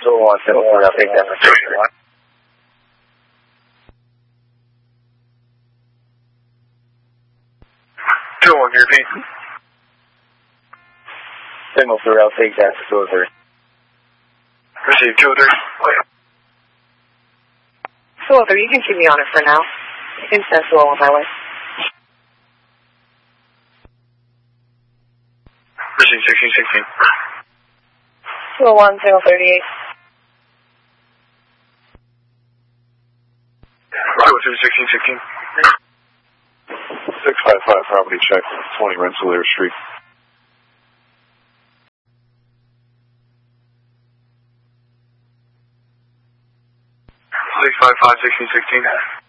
201, I'll take that. 201, can you repeat? Signal 3, I'll take that to 203. Receive 203. 203, you can keep me on it for now. Instant 201 highway. Receive 1616. 201, signal 38. 202, 1616. 655 property check, 20 Rensselaer Street. 655, 1616.